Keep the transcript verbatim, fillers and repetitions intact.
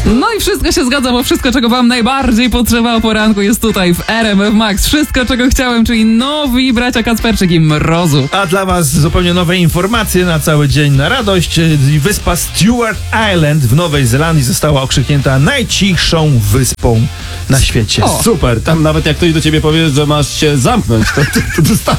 No i wszystko się zgadza, bo wszystko, czego wam najbardziej potrzeba o poranku, jest tutaj w R M F Max. Wszystko, czego chciałem, czyli nowi bracia Kacperczyk i Mrozu. A dla was zupełnie nowe informacje na cały dzień, na radość. Wyspa Stewart Island w Nowej Zelandii została okrzyknięta najcichszą wyspą na świecie. O. Super, tam nawet jak ktoś do ciebie powie, że masz się zamknąć, to, to, to